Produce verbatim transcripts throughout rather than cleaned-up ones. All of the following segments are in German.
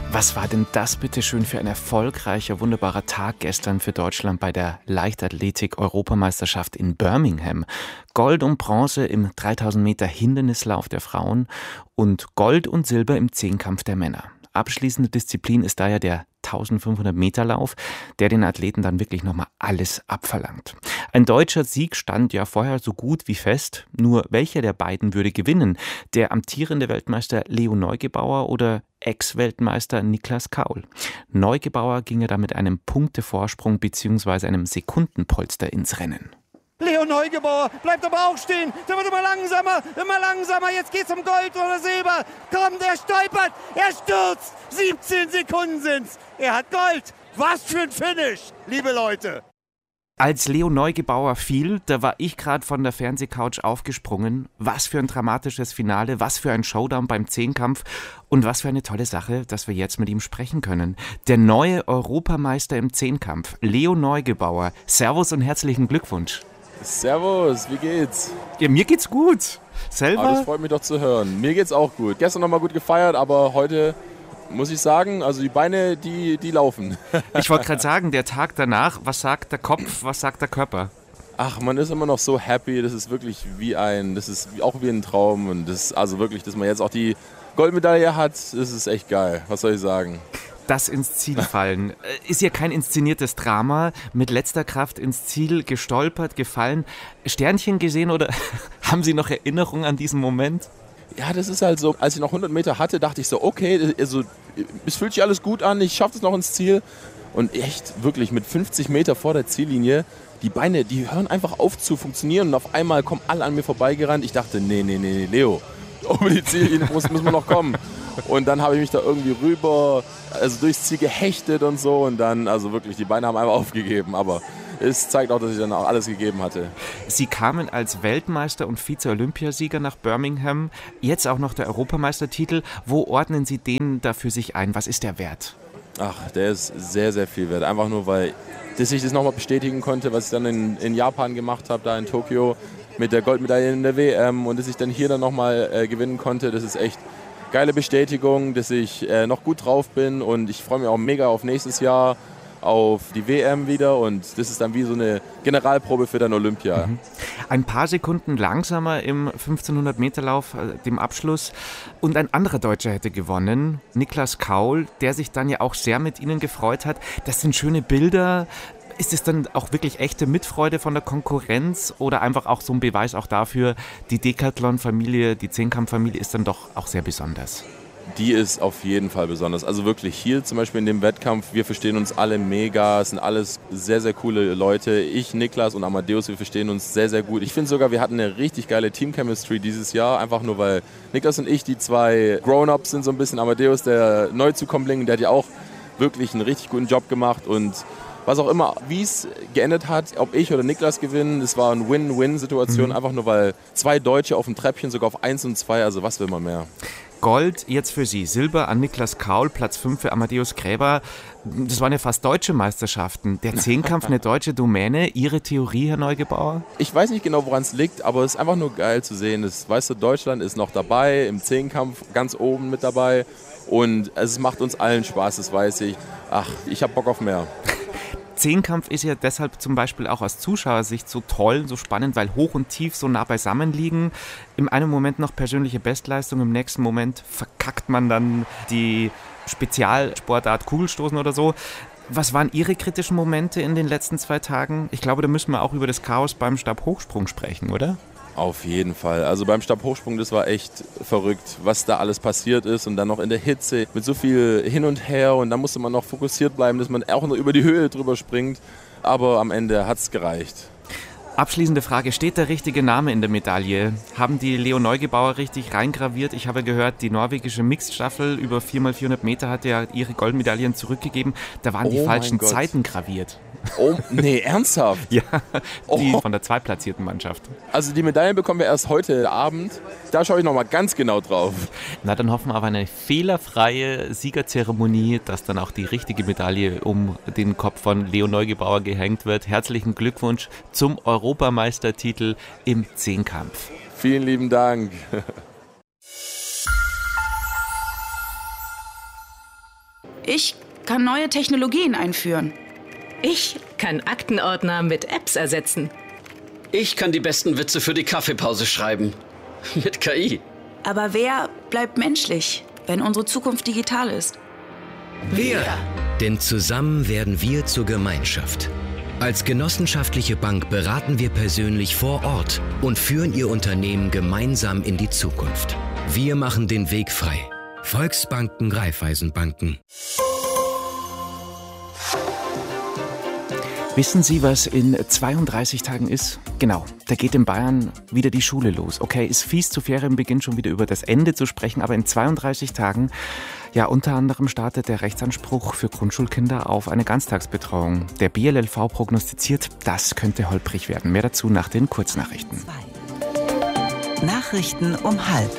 Was war denn das bitte schön für ein erfolgreicher, wunderbarer Tag gestern für Deutschland bei der Leichtathletik-Europameisterschaft in Birmingham? Gold und Bronze im dreitausend Meter Hindernislauf der Frauen und Gold und Silber im Zehnkampf der Männer. Abschließende Disziplin ist daher der eintausendfünfhundert Meter Lauf, der den Athleten dann wirklich nochmal alles abverlangt. Ein deutscher Sieg stand ja vorher so gut wie fest. Nur welcher der beiden würde gewinnen? Der amtierende Weltmeister Leo Neugebauer oder Ex-Weltmeister Niklas Kaul? Neugebauer ging ja da mit einem Punktevorsprung bzw. einem Sekundenpolster ins Rennen. Leo Neugebauer bleibt aber auch stehen. Der wird immer langsamer, immer langsamer. Jetzt geht's um Gold oder Silber. Kommt, er stolpert, er stürzt. siebzehn Sekunden sind's. Er hat Gold. Was für ein Finish, liebe Leute. Als Leo Neugebauer fiel, da war ich gerade von der Fernsehcouch aufgesprungen. Was für ein dramatisches Finale, was für ein Showdown beim Zehnkampf und was für eine tolle Sache, dass wir jetzt mit ihm sprechen können. Der neue Europameister im Zehnkampf, Leo Neugebauer. Servus und herzlichen Glückwunsch. Servus, wie geht's? Ja, mir geht's gut. Selber? Ah, das freut mich doch zu hören. Mir geht's auch gut. Gestern noch mal gut gefeiert, aber heute muss ich sagen, also die Beine, die, die laufen. Ich wollte gerade sagen, der Tag danach, was sagt der Kopf, was sagt der Körper? Ach, man ist immer noch so happy. Das ist wirklich wie ein, das ist auch wie ein Traum. Und das ist also wirklich, dass man jetzt auch die Goldmedaille hat, das ist echt geil. Was soll ich sagen? Das ins Ziel fallen. Ist ja kein inszeniertes Drama, mit letzter Kraft ins Ziel gestolpert, gefallen. Sternchen gesehen oder haben Sie noch Erinnerungen an diesen Moment? Ja, das ist halt so, als ich noch hundert Meter hatte, dachte ich so, okay, also, es fühlt sich alles gut an, ich schaffe es noch ins Ziel. Und echt, wirklich, mit fünfzig Meter vor der Ziellinie, die Beine, die hören einfach auf zu funktionieren und auf einmal kommen alle an mir vorbeigerannt. Ich dachte, nee, nee, nee, Leo, über die Ziellinie muss, müssen wir noch kommen. Und dann habe ich mich da irgendwie rüber, also durchs Ziel gehechtet und so und dann, also wirklich, die Beine haben einfach aufgegeben, aber es zeigt auch, dass ich dann auch alles gegeben hatte. Sie kamen als Weltmeister und Vize-Olympiasieger nach Birmingham, jetzt auch noch der Europameistertitel. Wo ordnen Sie den da für sich ein? Was ist der Wert? Ach, der ist sehr, sehr viel wert. Einfach nur, weil dass ich das nochmal bestätigen konnte, was ich dann in, in Japan gemacht habe, da in Tokio mit der Goldmedaille in der W M und dass ich dann hier dann nochmal äh, gewinnen konnte. Das ist echt geile Bestätigung, dass ich äh, noch gut drauf bin und ich freue mich auch mega auf nächstes Jahr, auf die W M wieder und das ist dann wie so eine Generalprobe für dann Olympia. Mhm. Ein paar Sekunden langsamer im fünfzehnhundert Meter Lauf, äh, dem Abschluss und ein anderer Deutscher hätte gewonnen, Niklas Kaul, der sich dann ja auch sehr mit Ihnen gefreut hat. Das sind schöne Bilder. Ist es dann auch wirklich echte Mitfreude von der Konkurrenz oder einfach auch so ein Beweis auch dafür, die Decathlon-Familie, die Zehnkampf-Familie ist dann doch auch sehr besonders? Die ist auf jeden Fall besonders. Also wirklich hier zum Beispiel in dem Wettkampf, wir verstehen uns alle mega, es sind alles sehr, sehr coole Leute. Ich, Niklas und Amadeus, wir verstehen uns sehr, sehr gut. Ich finde sogar, wir hatten eine richtig geile Team-Chemistry dieses Jahr, einfach nur weil Niklas und ich die zwei Grown-Ups sind so ein bisschen. Amadeus, der Neuzukommling, der hat ja auch wirklich einen richtig guten Job gemacht und was auch immer, wie es geendet hat, ob ich oder Niklas gewinnen, es war eine Win-Win-Situation, mhm. einfach nur weil zwei Deutsche auf dem Treppchen, sogar auf eins und zwei, also was will man mehr? Gold jetzt für Sie, Silber an Niklas Kaul, Platz fünf für Amadeus Gräber. Das waren ja fast deutsche Meisterschaften. Der Zehnkampf eine deutsche Domäne. Ihre Theorie, Herr Neugebauer? Ich weiß nicht genau, woran es liegt, aber es ist einfach nur geil zu sehen. Das, weißt du, Deutschland ist noch dabei, im Zehnkampf ganz oben mit dabei und es macht uns allen Spaß, das weiß ich. Ach, ich hab Bock auf mehr. Zehnkampf ist ja deshalb zum Beispiel auch aus Zuschauersicht so toll, so spannend, weil Hoch und Tief so nah beisammen liegen. Im einen Moment noch persönliche Bestleistung, im nächsten Moment verkackt man dann die Spezialsportart Kugelstoßen oder so. Was waren Ihre kritischen Momente in den letzten zwei Tagen? Ich glaube, da müssen wir auch über das Chaos beim Stabhochsprung sprechen, oder? Auf jeden Fall. Also beim Stabhochsprung, das war echt verrückt, was da alles passiert ist und dann noch in der Hitze mit so viel hin und her und da musste man noch fokussiert bleiben, dass man auch noch über die Höhe drüber springt, aber am Ende hat es gereicht. Abschließende Frage, steht der richtige Name in der Medaille? Haben die Leo Neugebauer richtig reingraviert? Ich habe gehört, die norwegische Mixed-Staffel über vier mal vierhundert Meter hat ja ihre Goldmedaillen zurückgegeben, da waren oh die falschen Zeiten graviert. Oh, nee, ernsthaft? Ja, die oh. von der zweitplatzierten Mannschaft. Also die Medaillen bekommen wir erst heute Abend. Da schaue ich nochmal ganz genau drauf. Na, dann hoffen wir auf eine fehlerfreie Siegerzeremonie, dass dann auch die richtige Medaille um den Kopf von Leo Neugebauer gehängt wird. Herzlichen Glückwunsch zum Europameistertitel im Zehnkampf. Vielen lieben Dank. Ich kann neue Technologien einführen. Ich kann Aktenordner mit Apps ersetzen. Ich kann die besten Witze für die Kaffeepause schreiben. Mit K I. Aber wer bleibt menschlich, wenn unsere Zukunft digital ist? Wir. Denn zusammen werden wir zur Gemeinschaft. Als genossenschaftliche Bank beraten wir persönlich vor Ort und führen Ihr Unternehmen gemeinsam in die Zukunft. Wir machen den Weg frei. Volksbanken, Raiffeisenbanken. Wissen Sie, was in zweiunddreißig Tagen ist? Genau, da geht in Bayern wieder die Schule los. Okay, ist fies, zu Ferienbeginn schon wieder über das Ende zu sprechen, aber in zweiunddreißig Tagen, ja, unter anderem startet der Rechtsanspruch für Grundschulkinder auf eine Ganztagsbetreuung. Der B L L V prognostiziert, das könnte holprig werden. Mehr dazu nach den Kurznachrichten. Nachrichten um halb.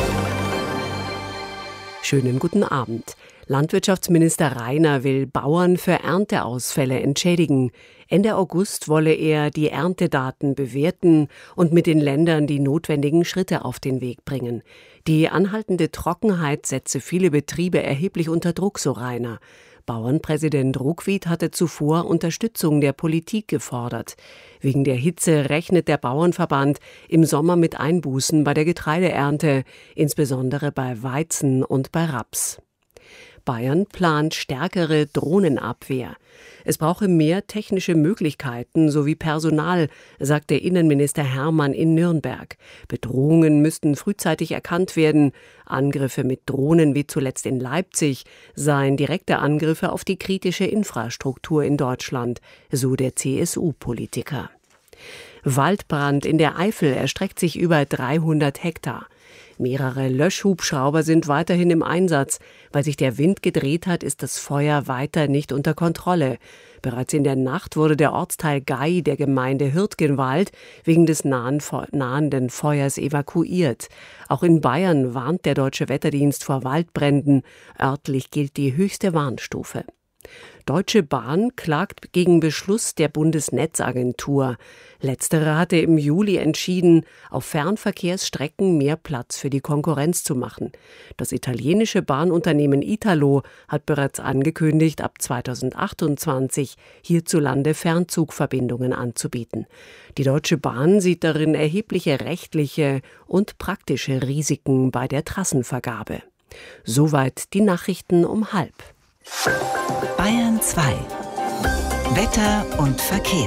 Schönen guten Abend. Landwirtschaftsminister Rainer will Bauern für Ernteausfälle entschädigen. Ende August wolle er die Erntedaten bewerten und mit den Ländern die notwendigen Schritte auf den Weg bringen. Die anhaltende Trockenheit setze viele Betriebe erheblich unter Druck, so Rainer. Bauernpräsident Ruckwied hatte zuvor Unterstützung der Politik gefordert. Wegen der Hitze rechnet der Bauernverband im Sommer mit Einbußen bei der Getreideernte, insbesondere bei Weizen und bei Raps. Bayern plant stärkere Drohnenabwehr. Es brauche mehr technische Möglichkeiten sowie Personal, sagt der Innenminister Hermann in Nürnberg. Bedrohungen müssten frühzeitig erkannt werden. Angriffe mit Drohnen wie zuletzt in Leipzig seien direkte Angriffe auf die kritische Infrastruktur in Deutschland, so der C S U-Politiker. Waldbrand in der Eifel erstreckt sich über dreihundert Hektar. Mehrere Löschhubschrauber sind weiterhin im Einsatz. Weil sich der Wind gedreht hat, ist das Feuer weiter nicht unter Kontrolle. Bereits in der Nacht wurde der Ortsteil Gei der Gemeinde Hürtgenwald wegen des nahen, nahenden Feuers evakuiert. Auch in Bayern warnt der Deutsche Wetterdienst vor Waldbränden. Örtlich gilt die höchste Warnstufe. Deutsche Bahn klagt gegen Beschluss der Bundesnetzagentur. Letztere hatte im Juli entschieden, auf Fernverkehrsstrecken mehr Platz für die Konkurrenz zu machen. Das italienische Bahnunternehmen Italo hat bereits angekündigt, ab zweitausendachtundzwanzig hierzulande Fernzugverbindungen anzubieten. Die Deutsche Bahn sieht darin erhebliche rechtliche und praktische Risiken bei der Trassenvergabe. Soweit die Nachrichten um halb. Bayern zwei. Wetter und Verkehr.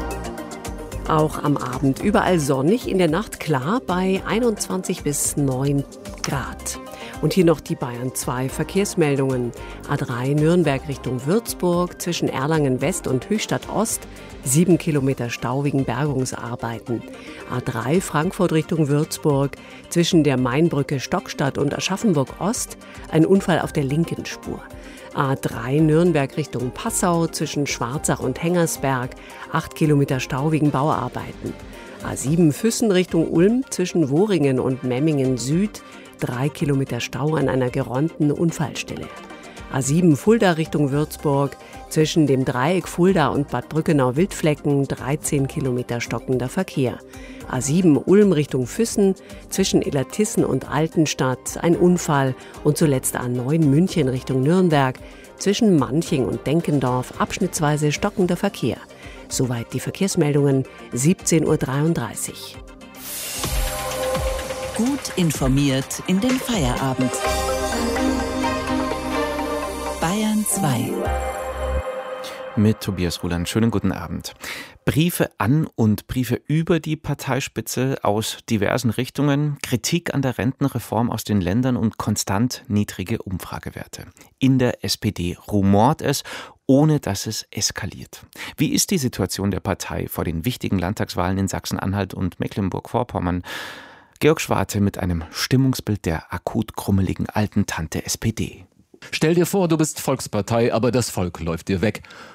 Auch am Abend überall sonnig, in der Nacht klar bei einundzwanzig bis neun Grad. Und hier noch die Bayern zwei Verkehrsmeldungen. A drei Nürnberg Richtung Würzburg, zwischen Erlangen West und Höchstadt Ost, sieben Kilometer Stau wegen Bergungsarbeiten. A drei Frankfurt Richtung Würzburg, zwischen der Mainbrücke Stockstadt und Aschaffenburg Ost, ein Unfall auf der linken Spur. A drei Nürnberg Richtung Passau, zwischen Schwarzach und Hengersberg, acht Kilometer Stau wegen Bauarbeiten. A sieben Füssen Richtung Ulm, zwischen Wohringen und Memmingen Süd, drei Kilometer Stau an einer geräumten Unfallstelle. A sieben Fulda Richtung Würzburg, zwischen dem Dreieck Fulda und Bad Brückenau-Wildflecken, dreizehn Kilometer stockender Verkehr. A sieben Ulm Richtung Füssen, zwischen Illertissen und Altenstadt, ein Unfall. Und zuletzt A neun München Richtung Nürnberg, zwischen Manching und Denkendorf, abschnittsweise stockender Verkehr. Soweit die Verkehrsmeldungen, siebzehn Uhr dreiunddreißig. Gut informiert in den Feierabend. Bayern zwei. Mit Tobias Ruland. Schönen guten Abend. Briefe an und Briefe über die Parteispitze aus diversen Richtungen, Kritik an der Rentenreform aus den Ländern und konstant niedrige Umfragewerte. In der S P D rumort es, ohne dass es eskaliert. Wie ist die Situation der Partei vor den wichtigen Landtagswahlen in Sachsen-Anhalt und Mecklenburg-Vorpommern? Georg Schwarte mit einem Stimmungsbild der akut krummeligen alten Tante S P D. Stell dir vor, du bist Volkspartei, aber das Volk läuft dir weg.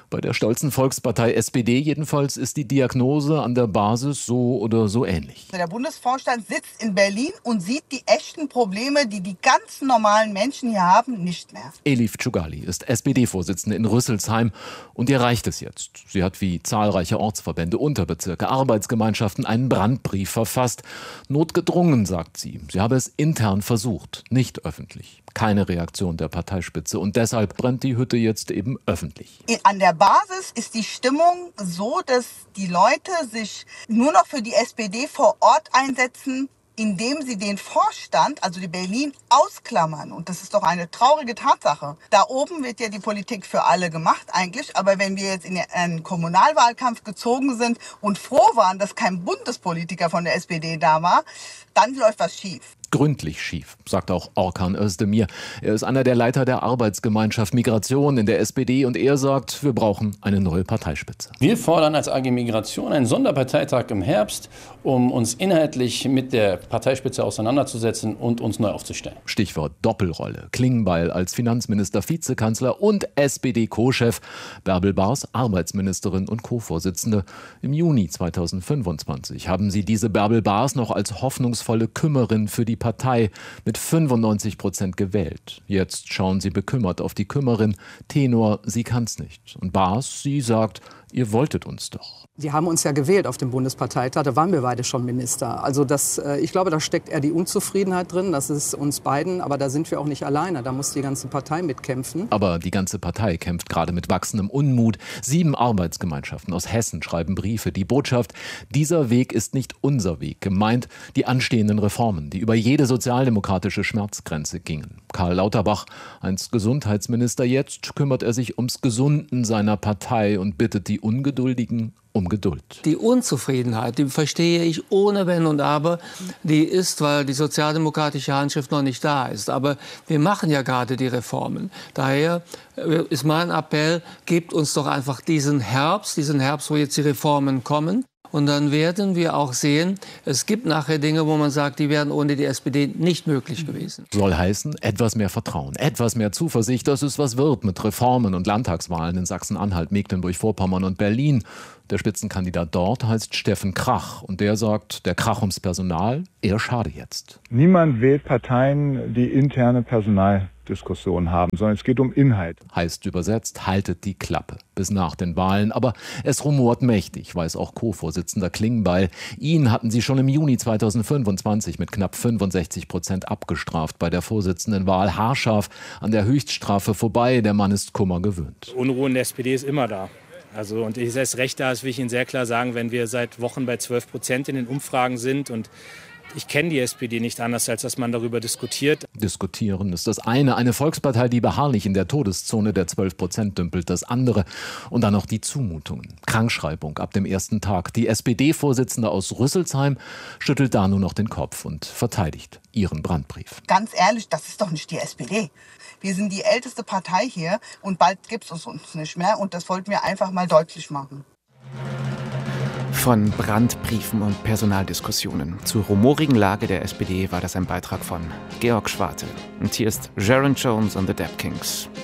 Bei der stolzen Volkspartei S P D jedenfalls ist die Diagnose an der Basis so oder so ähnlich. Der Bundesvorstand sitzt in Berlin und sieht die echten Probleme, die die ganz normalen Menschen hier haben, nicht mehr. Elif Tschugali ist S P D-Vorsitzende in Rüsselsheim und ihr reicht es jetzt. Sie hat wie zahlreiche Ortsverbände, Unterbezirke, Arbeitsgemeinschaften einen Brandbrief verfasst. Notgedrungen, sagt sie. Sie habe es intern versucht, nicht öffentlich. Keine Reaktion der Parteispitze und deshalb brennt die Hütte jetzt eben öffentlich. An der Basis ist die Stimmung so, dass die Leute sich nur noch für die S P D vor Ort einsetzen, indem sie den Vorstand, also die Berlin, ausklammern. Und das ist doch eine traurige Tatsache. Da oben wird ja die Politik für alle gemacht eigentlich. Aber wenn wir jetzt in einen Kommunalwahlkampf gezogen sind und froh waren, dass kein Bundespolitiker von der S P D da war, dann läuft was schief. Gründlich schief, sagt auch Orkan Özdemir. Er ist einer der Leiter der Arbeitsgemeinschaft Migration in der S P D und er sagt, wir brauchen eine neue Parteispitze. Wir fordern als A G Migration einen Sonderparteitag im Herbst, um uns inhaltlich mit der Parteispitze auseinanderzusetzen und uns neu aufzustellen. Stichwort Doppelrolle. Klingbeil als Finanzminister, Vizekanzler und S P D-Co-Chef. Bärbel Baas, Arbeitsministerin und Co-Vorsitzende. Im Juni zweitausendfünfundzwanzig haben sie diese Bärbel Baas noch als hoffnungsvolle Kümmerin für die Partei mit fünfundneunzig Prozent gewählt. Jetzt schauen sie bekümmert auf die Kümmerin. Tenor, sie kann's nicht. Und Baas, sie sagt, ihr wolltet uns doch. Sie haben uns ja gewählt auf dem Bundesparteitag, da waren wir beide schon Minister. Also das, ich glaube, da steckt eher die Unzufriedenheit drin, das ist uns beiden, aber da sind wir auch nicht alleine, da muss die ganze Partei mitkämpfen. Aber die ganze Partei kämpft gerade mit wachsendem Unmut. Sieben Arbeitsgemeinschaften aus Hessen schreiben Briefe. Die Botschaft, dieser Weg ist nicht unser Weg. Gemeint die anstehenden Reformen, die über jede sozialdemokratische Schmerzgrenze gingen. Karl Lauterbach, einst Gesundheitsminister, jetzt kümmert er sich ums Gesunden seiner Partei und bittet die Ungeduldigen um Geduld. Die Unzufriedenheit, die verstehe ich ohne Wenn und Aber. Die ist, weil die sozialdemokratische Handschrift noch nicht da ist. Aber wir machen ja gerade die Reformen. Daher ist mein Appell, gebt uns doch einfach diesen Herbst, diesen Herbst, wo jetzt die Reformen kommen. Und dann werden wir auch sehen, es gibt nachher Dinge, wo man sagt, die wären ohne die S P D nicht möglich gewesen. Soll heißen, etwas mehr Vertrauen, etwas mehr Zuversicht, dass es was wird mit Reformen und Landtagswahlen in Sachsen-Anhalt, Mecklenburg-Vorpommern und Berlin. Der Spitzenkandidat dort heißt Steffen Krach und der sagt, der Krach ums Personal, eher schade jetzt. Niemand wählt Parteien, die interne Personaldiskussionen haben, sondern es geht um Inhalt. Heißt übersetzt, haltet die Klappe bis nach den Wahlen. Aber es rumort mächtig, weiß auch Co-Vorsitzender Klingbeil. Ihn hatten sie schon im Juni zweitausendfünfundzwanzig mit knapp fünfundsechzig Prozent abgestraft bei der Vorsitzendenwahl. Haarscharf an der Höchststrafe vorbei, der Mann ist Kummer gewöhnt. Unruhe in der S P D ist immer da. Also, und ich erst recht da, das will ich Ihnen sehr klar sagen, wenn wir seit Wochen bei zwölf Prozent in den Umfragen sind und ich kenne die S P D nicht anders, als dass man darüber diskutiert. Diskutieren ist das eine. Eine Volkspartei, die beharrlich in der Todeszone der zwölf Prozent dümpelt, das andere. Und dann noch die Zumutungen. Krankschreibung ab dem ersten Tag. Die S P D-Vorsitzende aus Rüsselsheim schüttelt da nur noch den Kopf und verteidigt ihren Brandbrief. Ganz ehrlich, das ist doch nicht die S P D. Wir sind die älteste Partei hier und bald gibt es uns nicht mehr. Und das wollten wir einfach mal deutlich machen. Von Brandbriefen und Personaldiskussionen zur rumorigen Lage der S P D war das ein Beitrag von Georg Schwarte. Und hier ist Sharon Jones und the Dap Kings.